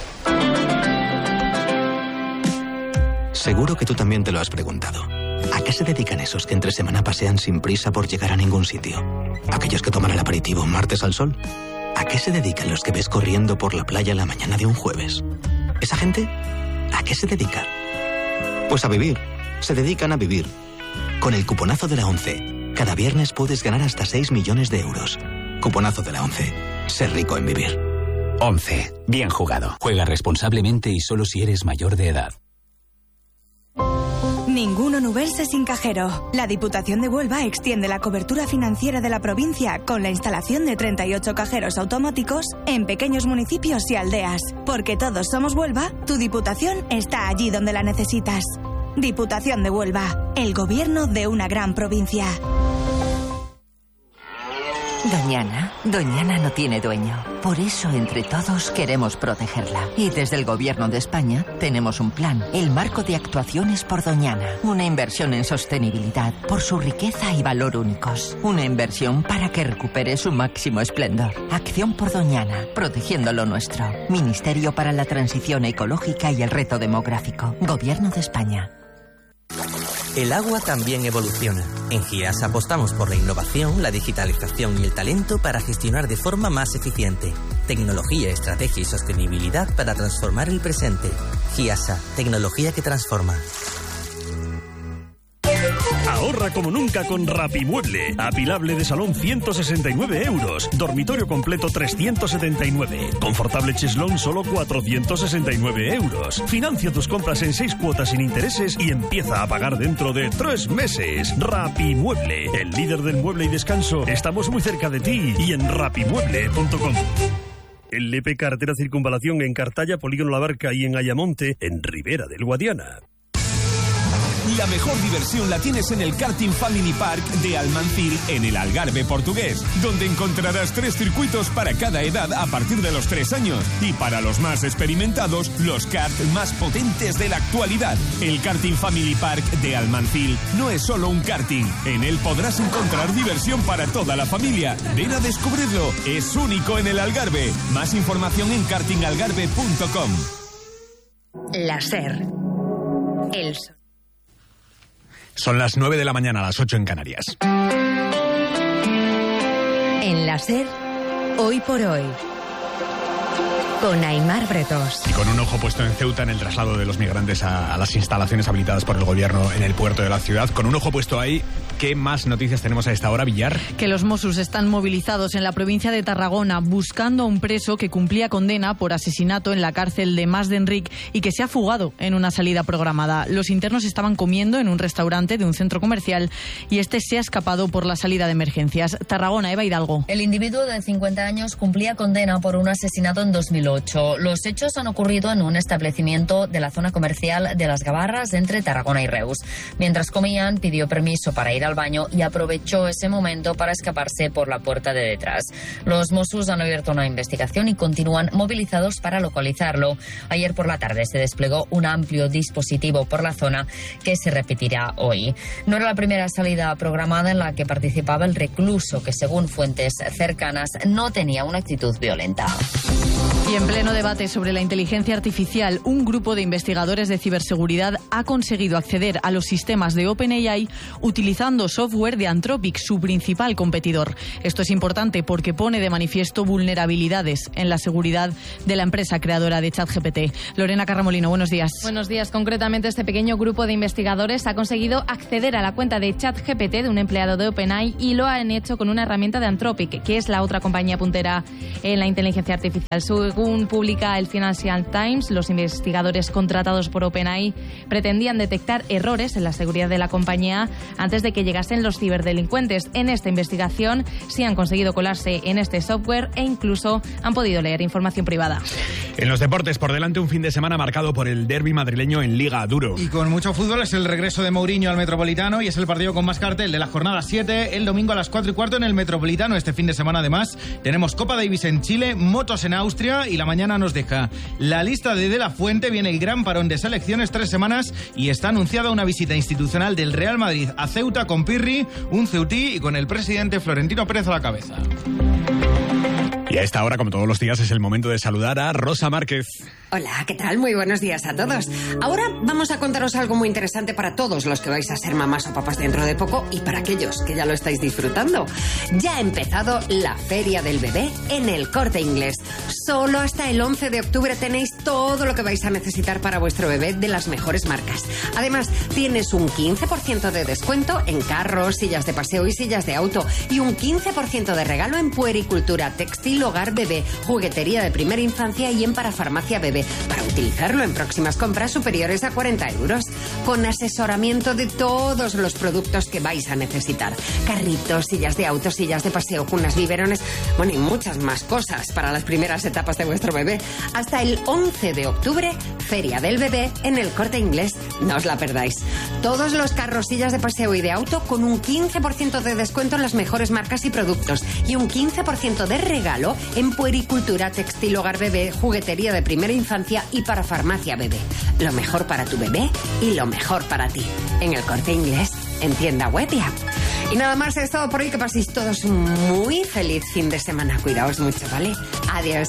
S18: Seguro que tú también te lo has preguntado. ¿A qué se dedican esos que entre semana pasean sin prisa por llegar a ningún sitio? ¿Aquellos que toman el aperitivo martes al sol? ¿A qué se dedican los que ves corriendo por la playa la mañana de un jueves? ¿Esa gente? ¿A qué se dedica? Pues a vivir. Se dedican a vivir. Con el cuponazo de la ONCE, cada viernes puedes ganar hasta seis millones de euros. Cuponazo de la ONCE. Ser rico en vivir.
S19: ONCE. Bien jugado. Juega responsablemente y solo si eres mayor de edad.
S20: Ningún onubense sin cajero. La Diputación de Huelva extiende la cobertura financiera de la provincia con la instalación de treinta y ocho cajeros automáticos en pequeños municipios y aldeas. Porque todos somos Huelva, tu Diputación está allí donde la necesitas. Diputación de Huelva, el gobierno de una gran provincia.
S21: Doñana, Doñana no tiene dueño. Por eso, entre todos, queremos protegerla. Y desde el Gobierno de España tenemos un plan, el Marco de Actuaciones por Doñana. Una inversión en sostenibilidad por su riqueza y valor únicos. Una inversión para que recupere su máximo esplendor. Acción por Doñana, protegiendo lo nuestro. Ministerio para la Transición Ecológica y el Reto Demográfico. Gobierno de España.
S22: El agua también evoluciona. En GIAS apostamos por la innovación, la digitalización y el talento para gestionar de forma más eficiente. Tecnología, estrategia y sostenibilidad para transformar el presente. GIASA, tecnología que transforma.
S23: Ahorra como nunca con Rapimueble. Apilable de salón ciento sesenta y nueve euros. Dormitorio completo trescientos setenta y nueve. Confortable cheslón solo cuatrocientos sesenta y nueve euros. Financia tus compras en seis cuotas sin intereses y empieza a pagar dentro de tres meses. Rapimueble, el líder del mueble y descanso. Estamos muy cerca de ti y en rapimueble punto com. El Lepe Carretera Circunvalación en Cartaya, Polígono La Barca y en Ayamonte, en Ribera del Guadiana.
S24: La mejor diversión la tienes en el Karting Family Park de Almancil en el Algarve portugués, donde encontrarás tres circuitos para cada edad a partir de los tres años y para los más experimentados, los karts más potentes de la actualidad. El Karting Family Park de Almancil no es solo un karting, en él podrás encontrar diversión para toda la familia. Ven a descubrirlo, es único en el Algarve. Más información en karting algarve punto com.
S2: La SER. El
S3: Son las nueve de la mañana, las ocho en Canarias.
S2: En la SER, hoy por hoy, con Aimar Bretos.
S3: Y con un ojo puesto en Ceuta en el traslado de los migrantes a, a las instalaciones habilitadas por el gobierno en el puerto de la ciudad. Con un ojo puesto ahí, ¿qué más noticias tenemos a esta hora, Villar?
S4: Que los Mossos están movilizados en la provincia de Tarragona buscando a un preso que cumplía condena por asesinato en la cárcel de Mas de Enric y que se ha fugado en una salida programada. Los internos estaban comiendo en un restaurante de un centro comercial y este se ha escapado por la salida de emergencias. Tarragona, Eva Hidalgo.
S25: El individuo de cincuenta años cumplía condena por un asesinato en dos mil ocho. Los hechos han ocurrido en un establecimiento de la zona comercial de Las Gavarras entre Tarragona y Reus. Mientras comían, pidió permiso para ir al baño y aprovechó ese momento para escaparse por la puerta de detrás. Los Mossos han abierto una investigación y continúan movilizados para localizarlo. Ayer por la tarde se desplegó un amplio dispositivo por la zona que se repetirá hoy. No era la primera salida programada en la que participaba el recluso, que según fuentes cercanas no tenía una actitud violenta.
S4: Y en pleno debate sobre la inteligencia artificial, un grupo de investigadores de ciberseguridad ha conseguido acceder a los sistemas de OpenAI utilizando software de Anthropic, su principal competidor. Esto es importante porque pone de manifiesto vulnerabilidades en la seguridad de la empresa creadora de ChatGPT. Lorena Carramolino, buenos días.
S26: Buenos días. Concretamente, este pequeño grupo de investigadores ha conseguido acceder a la cuenta de ChatGPT de un empleado de OpenAI y lo han hecho con una herramienta de Anthropic, que es la otra compañía puntera en la inteligencia artificial. Según publica el Financial Times, los investigadores contratados por OpenAI pretendían detectar errores en la seguridad de la compañía antes de que llegasen los ciberdelincuentes. En esta investigación sí han conseguido colarse en este software e incluso han podido leer información privada.
S3: En los deportes, por delante un fin de semana marcado por el derbi madrileño en Liga Duro.
S27: Y con mucho fútbol es el regreso de Mourinho al Metropolitano y es el partido con más cartel de la jornada siete, el domingo a las cuatro y cuarto en el Metropolitano. Este fin de semana además tenemos Copa Davis en Chile, motos en Austria y la mañana nos deja la lista de De La Fuente. Viene el gran parón de selecciones, tres semanas, y está anunciada una visita institucional del Real Madrid a Ceuta con Pirri, un ceutí y con el presidente Florentino Pérez a la cabeza.
S3: Y a esta hora, como todos los días, es el momento de saludar a Rosa Márquez.
S28: Hola, ¿qué tal? Muy buenos días a todos. Ahora vamos a contaros algo muy interesante para todos los que vais a ser mamás o papás dentro de poco y para aquellos que ya lo estáis disfrutando. Ya ha empezado la Feria del Bebé en el Corte Inglés. Solo hasta el once de octubre tenéis todo lo que vais a necesitar para vuestro bebé de las mejores marcas. Además, tienes un quince por ciento de descuento en carros, sillas de paseo y sillas de auto y un quince por ciento de regalo en puericultura, textil, hogar bebé, juguetería de primera infancia y en parafarmacia bebé, para utilizarlo en próximas compras superiores a cuarenta euros, con asesoramiento de todos los productos que vais a necesitar. Carritos, sillas de auto, sillas de paseo, cunas, biberones, bueno, y muchas más cosas para las primeras etapas de vuestro bebé. Hasta el once de octubre, Feria del Bebé en el Corte Inglés. No os la perdáis. Todos los carros, sillas de paseo y de auto con un quince por ciento de descuento en las mejores marcas y productos. y un quince por ciento de regalo en puericultura, textil, hogar bebé, juguetería de primera infancia y para farmacia bebé. Lo mejor para tu bebé y lo mejor para ti. En El Corte Inglés, en tienda web y app. Y nada más, es todo por hoy. Que paséis todos un muy feliz fin de semana. Cuidaos mucho, ¿vale? Adiós.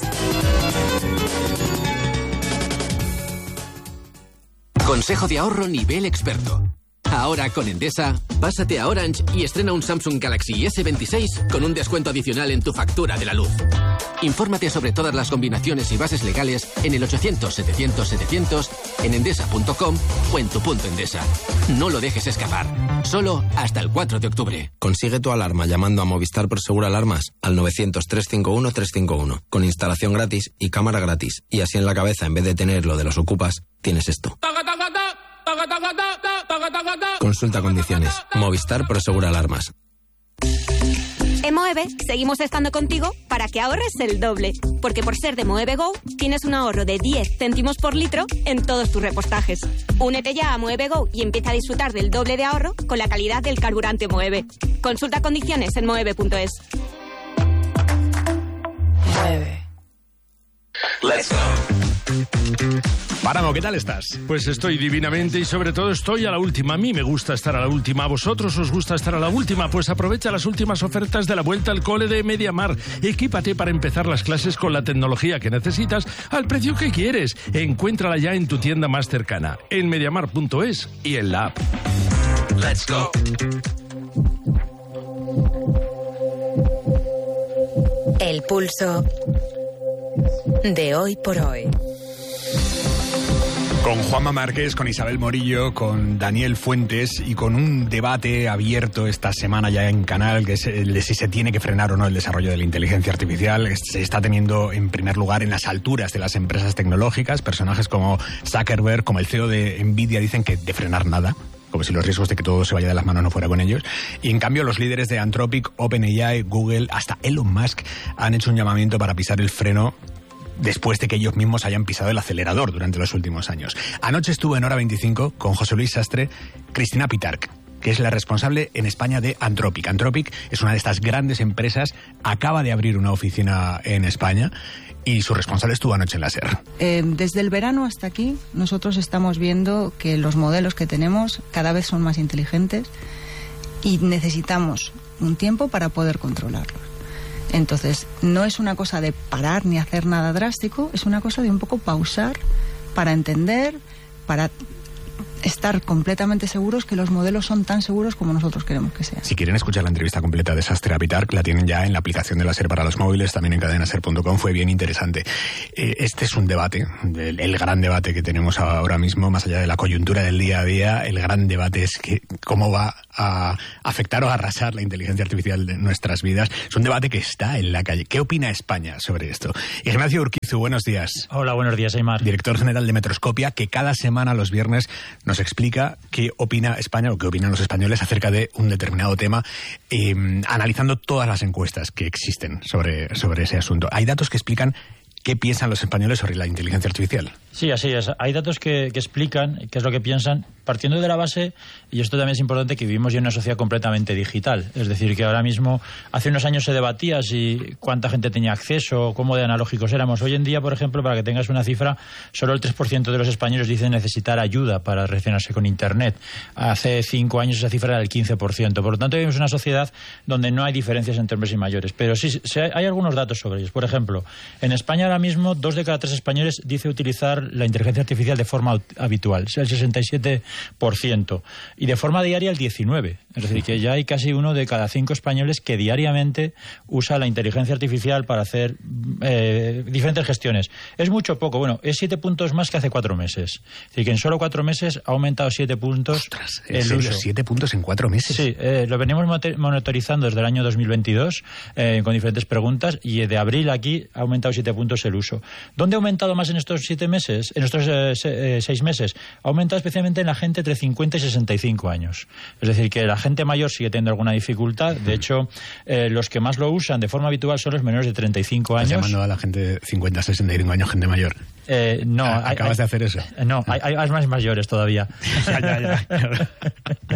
S1: Consejo de ahorro nivel experto. Ahora con Endesa, pásate a Orange y estrena un Samsung Galaxy ese veintiséis con un descuento adicional en tu factura de la luz. Infórmate sobre todas las combinaciones y bases legales en el ochocientos setecientos setecientos, en endesa punto com o en tu punto Endesa. No lo dejes escapar. Solo hasta el cuatro de octubre.
S5: Consigue tu alarma llamando a Movistar Prosegur Alarmas al novecientos, trescientos cincuenta y uno, trescientos cincuenta y uno, con instalación gratis y cámara gratis. Y así en la cabeza, en vez de tener lo de los ocupas, tienes esto. Consulta condiciones. Movistar Prosegur Alarmas.
S6: En Moeve seguimos estando contigo para que ahorres el doble. Porque por ser de Moeve Go, tienes un ahorro de diez céntimos por litro en todos tus repostajes. Únete ya a Moeve Go y empieza a disfrutar del doble de ahorro con la calidad del carburante Moeve. Consulta condiciones en moeve punto es.
S2: Moeve.
S24: Let's go.
S3: Páramo, ¿qué tal estás?
S23: Pues estoy divinamente y sobre todo estoy a la última. A mí me gusta estar a la última. ¿A vosotros os gusta estar a la última? Pues aprovecha las últimas ofertas de la vuelta al cole de MediaMarkt. Equípate para empezar las clases con la tecnología que necesitas al precio que quieres. Encuéntrala ya en tu tienda más cercana, en mediamarkt punto es y en la app.
S24: Let's go.
S2: El pulso de hoy por hoy.
S3: Con Juanma Márquez, con Isabel Morillo, con Daniel Fuentes y con un debate abierto esta semana ya en Canal, que es el de si se tiene que frenar o no el desarrollo de la inteligencia artificial. Se está teniendo en primer lugar en las alturas de las empresas tecnológicas. Personajes como Zuckerberg, como el C E O de Nvidia, dicen que de frenar nada, como si los riesgos de que todo se vaya de las manos no fuera con ellos. Y en cambio los líderes de Anthropic, OpenAI, Google, hasta Elon Musk han hecho un llamamiento para pisar el freno después de que ellos mismos hayan pisado el acelerador durante los últimos años. Anoche estuvo en Hora veinticinco con José Luis Sastre, Cristina Pitarch, que es la responsable en España de Anthropic. Anthropic es una de estas grandes empresas, acaba de abrir una oficina en España y su responsable estuvo anoche en la SER.
S8: Eh, desde el verano hasta aquí, nosotros estamos viendo que los modelos que tenemos cada vez son más inteligentes y necesitamos un tiempo para poder controlarlos. Entonces, no es una cosa de parar ni hacer nada drástico, es una cosa de un poco pausar para entender, para estar completamente seguros que los modelos son tan seguros como nosotros queremos que sean.
S3: Si quieren escuchar la entrevista completa de Sastre a Pitarch, la tienen ya en la aplicación de la SER para los móviles, también en cadena ser punto com, fue bien interesante. Eh, este es un debate, el, el gran debate que tenemos ahora mismo, más allá de la coyuntura del día a día, el gran debate es que cómo va a afectar o a arrasar la inteligencia artificial de nuestras vidas. Es un debate que está en la calle. ¿Qué opina España sobre esto? Ignacio Urquizu, buenos días.
S9: Hola, buenos días, Aymar.
S3: Director general de Metroscopia, que cada semana los viernes nos explica qué opina España o qué opinan los españoles acerca de un determinado tema, eh, analizando todas las encuestas que existen sobre, sobre ese asunto. Hay datos que explican qué piensan los españoles sobre la inteligencia artificial.
S9: Sí, así es. Hay datos que, que explican qué es lo que piensan, partiendo de la base, y esto también es importante, que vivimos ya en una sociedad completamente digital. Es decir, que ahora mismo, hace unos años se debatía si cuánta gente tenía acceso, cómo de analógicos éramos. Hoy en día, por ejemplo, para que tengas una cifra, solo el tres por ciento de los españoles dicen necesitar ayuda para relacionarse con Internet. Hace cinco años esa cifra era del quince por ciento. Por lo tanto, vivimos en una sociedad donde no hay diferencias entre hombres y mayores. Pero sí, sí hay algunos datos sobre ellos. Por ejemplo, en España ahora mismo, dos de cada tres españoles dice utilizar la inteligencia artificial de forma habitual, es el sesenta y siete por ciento, y de forma diaria el diecinueve por ciento. Es decir, que ya hay casi uno de cada cinco españoles que diariamente usa la inteligencia artificial para hacer eh, diferentes gestiones. Es mucho poco, bueno, es siete puntos más que hace cuatro meses. Es decir, que en solo cuatro meses ha aumentado siete puntos.
S3: Ostras, el uso. ¿Siete puntos en cuatro meses?
S9: Sí, eh, lo venimos monitorizando desde el año dos mil veintidós eh, con diferentes preguntas, y de abril aquí ha aumentado siete puntos el uso. ¿Dónde ha aumentado más en estos siete meses? En estos eh, se, eh, seis meses. Ha aumentado especialmente en la gente entre cincuenta y sesenta y cinco años. Es decir, que la gente mayor sigue teniendo alguna dificultad. De hecho, eh, los que más lo usan de forma habitual son los menores de treinta y cinco años.
S3: ¿Estás llamando a la gente de cincuenta a sesenta y cinco años gente mayor?
S9: Eh, no.
S3: ¿Acabas
S9: hay,
S3: de hacer eso?
S9: No, hay, hay más mayores todavía.
S3: ya, ya, ya.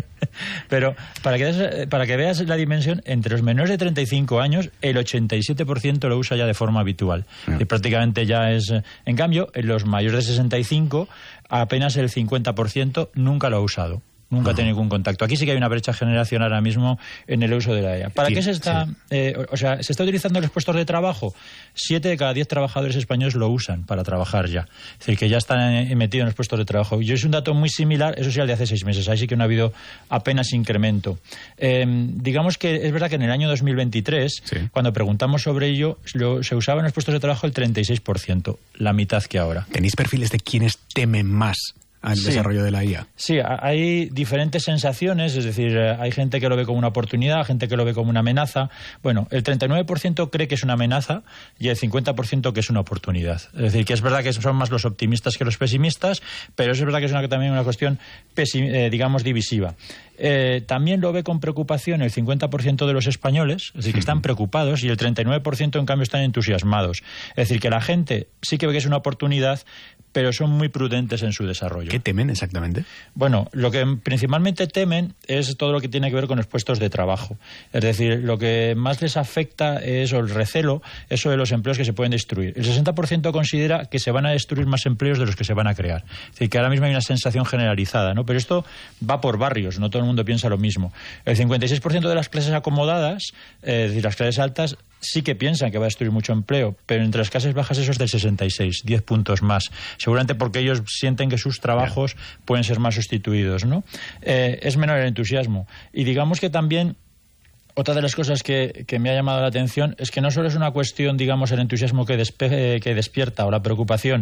S9: Pero para que, para que veas la dimensión, entre los menores de treinta y cinco años, el ochenta y siete por ciento lo usa ya de forma habitual. No. Y prácticamente ya es... En cambio, en los mayores de sesenta y cinco, apenas el cincuenta por ciento nunca lo ha usado. Nunca ha tenido ningún contacto. Aquí sí que hay una brecha generacional ahora mismo en el uso de la I A. ¿Para sí, qué se está, sí. eh, o sea, se está utilizando en los puestos de trabajo? Siete de cada diez trabajadores españoles lo usan para trabajar ya. Es decir, que ya están metidos en los puestos de trabajo. Y es un dato muy similar, eso sí, al de hace seis meses. Ahí sí que no ha habido apenas incremento. Eh, digamos que es verdad que en el año dos mil veintitrés, sí. cuando preguntamos sobre ello, lo, se usaba en los puestos de trabajo el treinta y seis por ciento, la mitad que ahora.
S3: ¿Tenéis perfiles de quienes temen más al sí. desarrollo de la I A?
S9: Sí, hay diferentes sensaciones, es decir, hay gente que lo ve como una oportunidad, gente que lo ve como una amenaza. Bueno, el treinta y nueve por ciento cree que es una amenaza y el cincuenta por ciento que es una oportunidad. Es decir, que es verdad que son más los optimistas que los pesimistas, pero es verdad que es una, también una cuestión, pesim, eh, digamos, divisiva. Eh, también lo ve con preocupación el cincuenta por ciento de los españoles, es decir, que están preocupados, y el treinta y nueve por ciento en cambio están entusiasmados. Es decir, que la gente sí que ve que es una oportunidad, pero son muy prudentes en su desarrollo.
S3: ¿Qué temen exactamente?
S9: Bueno, lo que principalmente temen es todo lo que tiene que ver con los puestos de trabajo. Es decir, lo que más les afecta es, o el recelo, eso de los empleos que se pueden destruir. El sesenta por ciento considera que se van a destruir más empleos de los que se van a crear. Es decir, que ahora mismo hay una sensación generalizada, ¿no? Pero esto va por barrios, no todo el mundo piensa lo mismo. El cincuenta y seis por ciento de las clases acomodadas, eh, es decir, las clases altas, sí que piensan que va a destruir mucho empleo, pero entre las clases bajas eso es del sesenta y seis, diez puntos más. Seguramente porque ellos sienten que sus trabajos pueden ser más sustituidos, ¿no? Eh, es menor el entusiasmo. Y digamos que también otra de las cosas que, que me ha llamado la atención es que no solo es una cuestión, digamos, el entusiasmo que, despe que despierta o la preocupación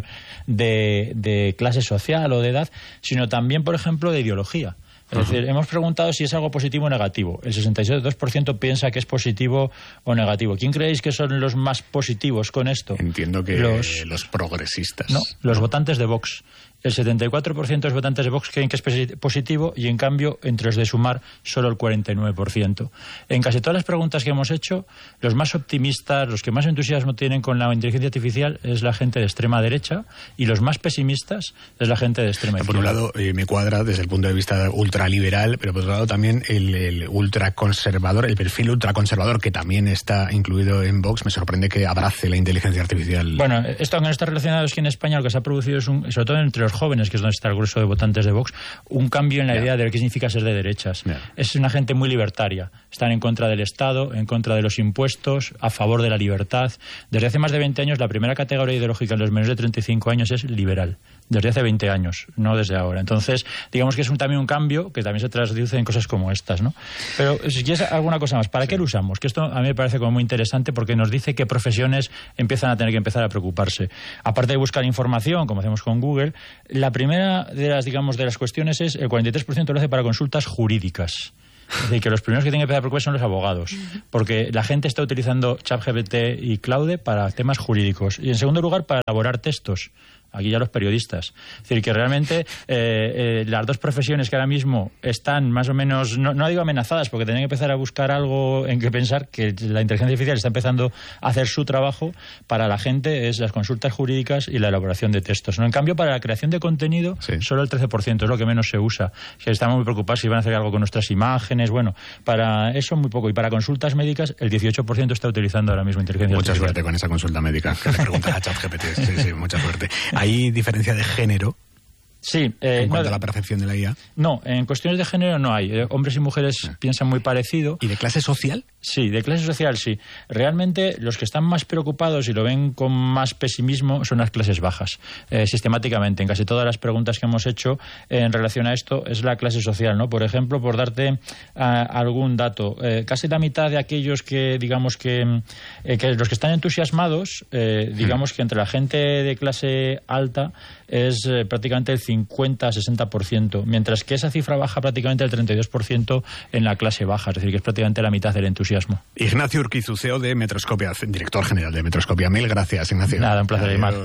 S9: de, de clase social o de edad, sino también, por ejemplo, de ideología. Es decir, uh-huh. hemos preguntado si es algo positivo o negativo. El sesenta y dos por ciento piensa que es positivo o negativo. ¿Quién creéis que son los más positivos con esto?
S3: Entiendo que los, los progresistas.
S9: No, los votantes de Vox. El setenta y cuatro por ciento de los votantes de Vox creen que es positivo y, en cambio, entre los de Sumar, solo el cuarenta y nueve por ciento. En casi todas las preguntas que hemos hecho, los más optimistas, los que más entusiasmo tienen con la inteligencia artificial es la gente de extrema derecha, y los más pesimistas es la gente de extrema izquierda.
S3: Por un lado, eh, me cuadra desde el punto de vista ultraliberal, pero por otro lado también el, el ultraconservador, el perfil ultraconservador que también está incluido en Vox. Me sorprende que abrace la inteligencia artificial.
S9: Bueno, esto aunque no está relacionado, es que en España lo que se ha producido es, un, sobre todo entre los jóvenes, que es donde está el grueso de votantes de Vox, un cambio en la yeah. idea de lo que significa ser de derechas. Yeah. Es una gente muy libertaria. Están en contra del Estado, en contra de los impuestos, a favor de la libertad. Desde hace más de veinte años, la primera categoría ideológica en los menores de treinta y cinco años es liberal. Desde hace veinte años, no desde ahora. Entonces, digamos que es un, también un cambio que también se traduce en cosas como estas, ¿no? Pero si quieres alguna cosa más, ¿para sí. qué lo usamos? Que esto a mí me parece como muy interesante porque nos dice qué profesiones empiezan a tener que empezar a preocuparse. Aparte de buscar información, como hacemos con Google, la primera de las, digamos, de las cuestiones es el cuarenta y tres por ciento lo hace para consultas jurídicas. Es decir, que los primeros que tienen que empezar a preocuparse son los abogados, porque la gente está utilizando ChatGPT y Claude para temas jurídicos. Y en segundo lugar, para elaborar textos. Aquí ya los periodistas. Es decir, que realmente eh, eh, las dos profesiones que ahora mismo están más o menos, no, no digo amenazadas, porque tienen que empezar a buscar algo en que pensar, que la inteligencia artificial está empezando a hacer su trabajo para la gente, es las consultas jurídicas y la elaboración de textos, ¿no? En cambio, para la creación de contenido, sí. solo el trece por ciento es lo que menos se usa. O sea, estamos muy preocupados si van a hacer algo con nuestras imágenes. Bueno, para eso muy poco. Y para consultas médicas, el dieciocho por ciento está utilizando ahora mismo inteligencia
S3: mucha
S9: artificial.
S3: Mucha suerte con esa consulta médica que le preguntan a ChatGPT. Sí, sí, mucha suerte. ¿Hay diferencia de género?
S9: Sí. Eh,
S3: en cuanto
S9: no,
S3: a la percepción de la I A.
S9: No, en cuestiones de género no hay. Eh, hombres y mujeres ah. piensan muy parecido.
S3: ¿Y de clase social?
S9: Sí, de clase social sí. Realmente los que están más preocupados y lo ven con más pesimismo son las clases bajas. Eh, sistemáticamente, en casi todas las preguntas que hemos hecho eh, en relación a esto es la clase social, ¿no? Por ejemplo, por darte uh, algún dato, eh, casi la mitad de aquellos que, digamos que, eh, que los que están entusiasmados, eh, digamos que entre la gente de clase alta es eh, prácticamente el cincuenta a sesenta por ciento, mientras que esa cifra baja prácticamente el treinta y dos por ciento en la clase baja, es decir, que es prácticamente la mitad del entusiasmo.
S3: Ignacio Urquizu, C E O de Metroscopia, director general de Metroscopia. Mil gracias, Ignacio.
S9: Nada, un placer, Aymar.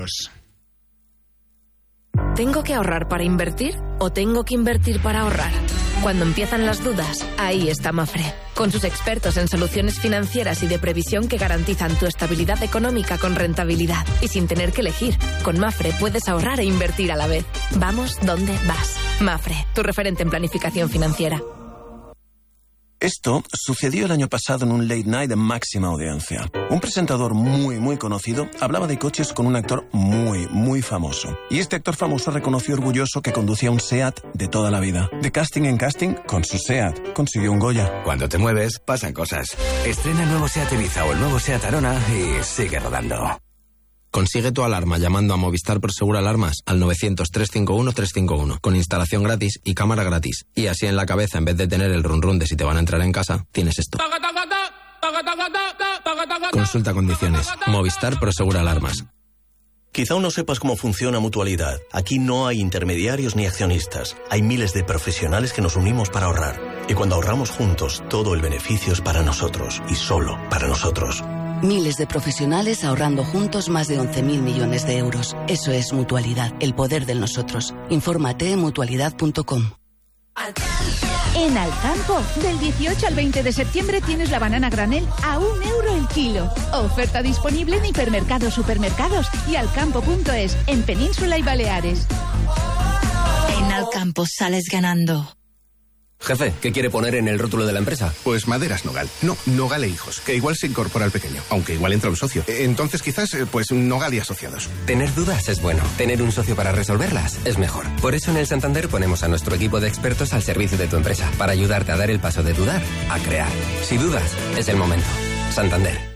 S10: ¿Tengo que ahorrar para invertir o tengo que invertir para ahorrar? Cuando empiezan las dudas, ahí está Mafre. Con sus expertos en soluciones financieras y de previsión que garantizan tu estabilidad económica con rentabilidad. Y sin tener que elegir, con Mafre puedes ahorrar e invertir a la vez. Vamos donde vas. Mafre, tu referente en planificación financiera.
S7: Esto sucedió el año pasado en un late night de máxima audiencia. Un presentador muy, muy conocido hablaba de coches con un actor muy, muy famoso. Y este actor famoso reconoció orgulloso que conducía un SEAT de toda la vida. De casting en casting, con su SEAT, consiguió un Goya.
S11: Cuando te mueves, pasan cosas. Estrena el nuevo SEAT Ibiza o el nuevo SEAT Arona y sigue rodando.
S5: Consigue tu alarma llamando a Movistar Prosegur Alarmas al novecientos, trescientos cincuenta y uno, trescientos cincuenta y uno, con instalación gratis y cámara gratis. Y así en la cabeza, en vez de tener el run run de si te van a entrar en casa, tienes esto. Consulta condiciones. Movistar Prosegur Alarmas.
S12: Quizá aún no sepas cómo funciona Mutualidad. Aquí no hay intermediarios ni accionistas. Hay miles de profesionales que nos unimos para ahorrar. Y cuando ahorramos juntos, todo el beneficio es para nosotros y solo para nosotros.
S13: Miles de profesionales ahorrando juntos más de once mil millones de euros. Eso es Mutualidad, el poder del nosotros. Infórmate en mutualidad punto com.
S14: En Alcampo, del dieciocho al veinte de septiembre tienes la banana granel a un euro el kilo. Oferta disponible en hipermercados, supermercados y alcampo punto es, en Península y Baleares.
S15: En Alcampo sales ganando.
S16: Jefe, ¿qué quiere poner en el rótulo de la empresa?
S17: Pues Maderas Nogal. No, Nogal e Hijos, que igual se incorpora al pequeño, aunque igual entra un socio. Entonces quizás, pues Nogal y Asociados.
S16: Tener dudas es bueno. Tener un socio para resolverlas es mejor. Por eso en el Santander ponemos a nuestro equipo de expertos al servicio de tu empresa, para ayudarte a dar el paso de dudar a crear. Si dudas, es el momento. Santander.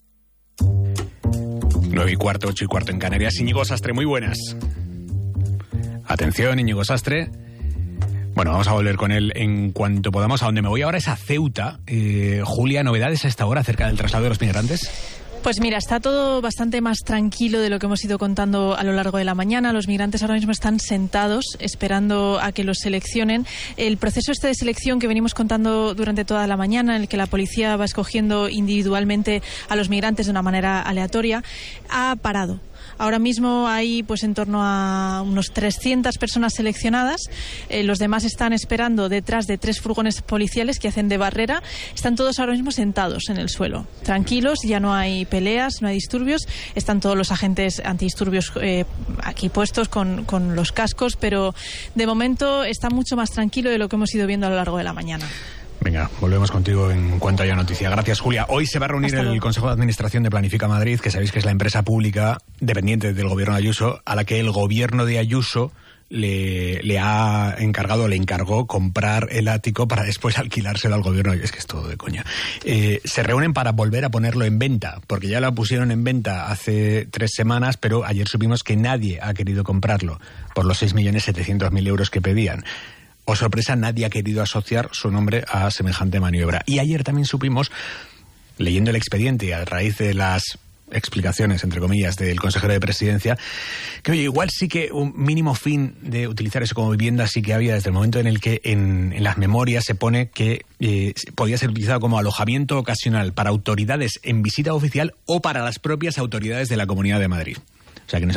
S3: Nueve y cuarto, ocho y cuarto en Canarias. Íñigo Sastre, muy buenas. Atención, Íñigo Sastre. Bueno, vamos a volver con él en cuanto podamos. A donde me voy ahora es a Ceuta. Eh, Julia, ¿novedades a esta hora acerca del traslado de los migrantes?
S26: Pues mira, está todo bastante más tranquilo de lo que hemos ido contando a lo largo de la mañana. Los migrantes ahora mismo están sentados esperando a que los seleccionen. El proceso este de selección que venimos contando durante toda la mañana, en el que la policía va escogiendo individualmente a los migrantes de una manera aleatoria, ha parado. Ahora mismo hay pues en torno a unos trescientas personas seleccionadas. Eh, los demás están esperando detrás de tres furgones policiales que hacen de barrera. Están todos ahora mismo sentados en el suelo, tranquilos, ya no hay peleas, no hay disturbios. Están todos los agentes antidisturbios eh, aquí puestos con, con los cascos, pero de momento está mucho más tranquilo de lo que hemos ido viendo a lo largo de la mañana.
S3: Venga, volvemos contigo en cuanto haya noticia. Gracias, Julia. Hoy se va a reunir el Consejo de Administración de Planifica Madrid, que sabéis que es la empresa pública dependiente del gobierno de Ayuso, a la que el gobierno de Ayuso le, le ha encargado, le encargó comprar el ático para después alquilárselo al gobierno. Es que es todo de coña. Eh, se reúnen para volver a ponerlo en venta, porque ya lo pusieron en venta hace tres semanas, pero ayer supimos que nadie ha querido comprarlo por los seis millones setecientos mil euros que pedían. O sorpresa, nadie ha querido asociar su nombre a semejante maniobra. Y ayer también supimos, leyendo el expediente a raíz de las explicaciones, entre comillas, del consejero de Presidencia, que oye, igual sí que un mínimo fin de utilizar eso como vivienda sí que había desde el momento en el que en, en las memorias se pone que eh, podía ser utilizado como alojamiento ocasional para autoridades en visita oficial o para las propias autoridades de la Comunidad de Madrid. O sea que no